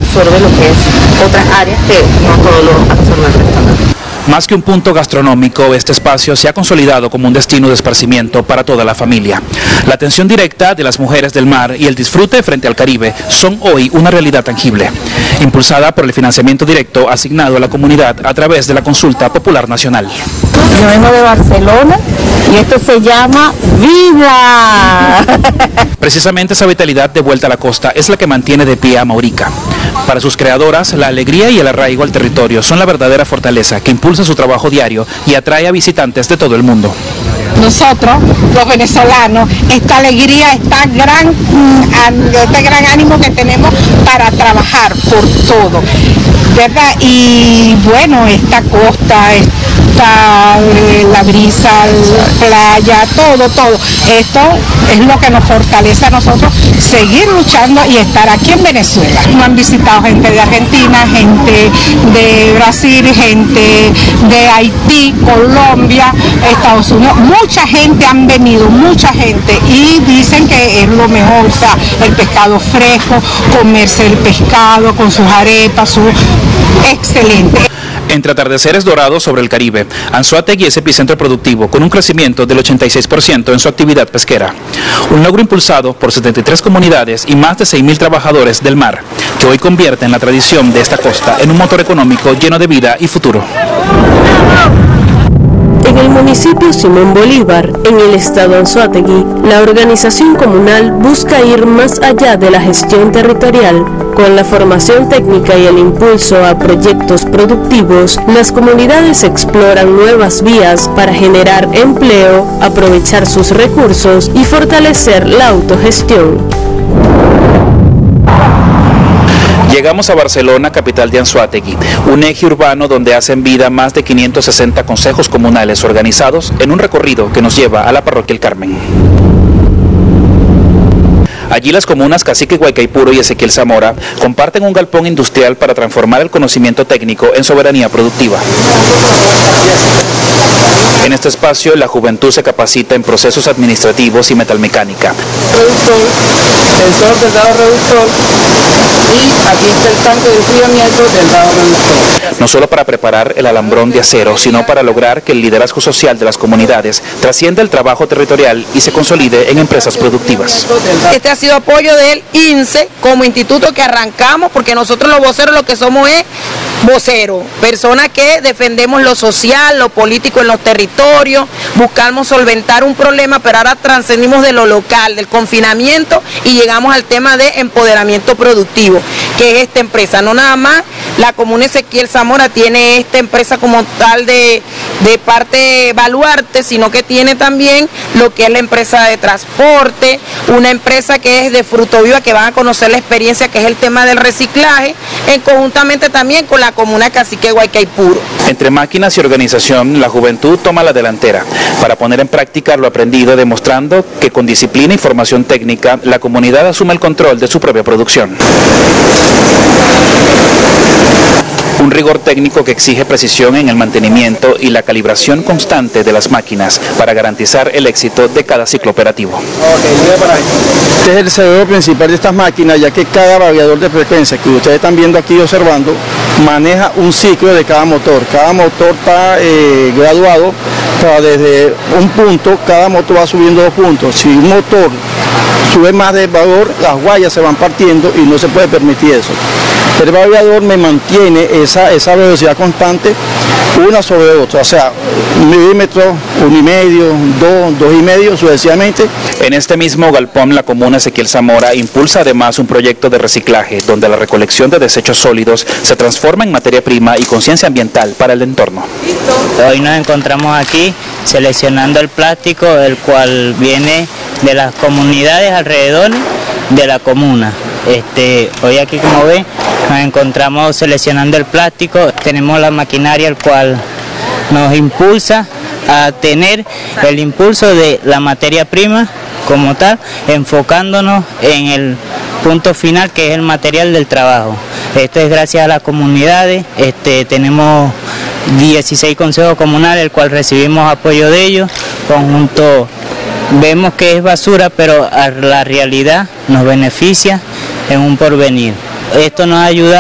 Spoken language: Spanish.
absorbe lo que es otras áreas que no todo lo absorbe el restaurante. Más que un punto gastronómico, este espacio se ha consolidado como un destino de esparcimiento para toda la familia. La atención directa de las mujeres del mar y el disfrute frente al Caribe son hoy una realidad tangible, impulsada por el financiamiento directo asignado a la comunidad a través de la Consulta Popular Nacional. Yo vengo de Barcelona y esto se llama Vida. Precisamente esa vitalidad de vuelta a la costa es la que mantiene de pie a Maurica. Para sus creadoras, la alegría y el arraigo al territorio son la verdadera fortaleza que impulsa su trabajo diario y atrae a visitantes de todo el mundo. Nosotros, los venezolanos, esta alegría, este gran ánimo que tenemos para trabajar por todo, ¿verdad? Y bueno, esta costa, la brisa, la playa, todo. Esto es lo que nos fortalece a nosotros seguir luchando y estar aquí en Venezuela. Nos han visitado gente de Argentina, gente de Brasil, gente de Haití, Colombia, Estados Unidos. Mucha gente han venido, mucha gente, y dicen que es lo mejor, o sea, el pescado fresco, comerse el pescado con sus arepas, excelente. Entre atardeceres dorados sobre el Caribe, Anzoátegui es epicentro productivo con un crecimiento del 86% en su actividad pesquera. Un logro impulsado por 73 comunidades y más de 6.000 trabajadores del mar, que hoy convierten la tradición de esta costa en un motor económico lleno de vida y futuro. En el municipio Simón Bolívar, en el estado Anzoátegui, la organización comunal busca ir más allá de la gestión territorial. Con la formación técnica y el impulso a proyectos productivos, las comunidades exploran nuevas vías para generar empleo, aprovechar sus recursos y fortalecer la autogestión. Llegamos a Barcelona, capital de Anzoátegui, un eje urbano donde hacen vida más de 560 consejos comunales organizados en un recorrido que nos lleva a la parroquia El Carmen. Allí las comunas Cacique Guaycaipuro y Ezequiel Zamora comparten un galpón industrial para transformar el conocimiento técnico en soberanía productiva. En este espacio, la juventud se capacita en procesos administrativos y metalmecánica. Reductor, sensor del dado reductor, y aquí está el tanque de enfriamiento del dado reductor. No solo para preparar el alambrón de acero, sino para lograr que el liderazgo social de las comunidades trascienda el trabajo territorial y se consolide en empresas productivas. Este ha sido apoyo del INSE como instituto que arrancamos, porque nosotros los voceros lo que somos es voceros, personas que defendemos lo social, lo político en los territorios, buscamos solventar un problema, pero ahora trascendimos de lo local, del confinamiento, y llegamos al tema de empoderamiento productivo, que es esta empresa. No nada más la comuna Ezequiel Zamora tiene esta empresa como tal de parte Baluarte, sino que tiene también lo que es la empresa de transporte, una empresa que es de Fruto Viva, que van a conocer la experiencia que es el tema del reciclaje, conjuntamente también con la comuna Cacique Guaycaipuro. Entre máquinas y organización, la juventud toma la delantera para poner en práctica lo aprendido, demostrando que con disciplina y formación técnica, la comunidad asume el control de su propia producción. Un rigor técnico que exige precisión en el mantenimiento y la calibración constante de las máquinas para garantizar el éxito de cada ciclo operativo. Este es el cerebro principal de estas máquinas, ya que cada variador de frecuencia que ustedes están viendo aquí observando maneja un ciclo de cada motor. Cada motor está graduado para desde un punto, cada motor va subiendo 2 puntos. Si un motor sube más de valor, las guayas se van partiendo y no se puede permitir eso. El variador me mantiene esa velocidad constante una sobre otra, o sea, 1 milímetro, 1,5, 2, 2,5 sucesivamente. En este mismo galpón, la comuna Ezequiel Zamora impulsa además un proyecto de reciclaje donde la recolección de desechos sólidos se transforma en materia prima y conciencia ambiental para el entorno. Hoy nos encontramos aquí seleccionando el plástico, el cual viene de las comunidades alrededor de la comuna. Hoy aquí, como ven, nos encontramos seleccionando el plástico. Tenemos la maquinaria el cual nos impulsa a tener el impulso de la materia prima como tal, enfocándonos en el punto final, que es el material del trabajo. Esto es gracias a las comunidades. Tenemos 16 consejos comunales, el cual recibimos apoyo de ellos. Conjunto, vemos que es basura, pero a la realidad nos beneficia en un porvenir. Esto nos ayuda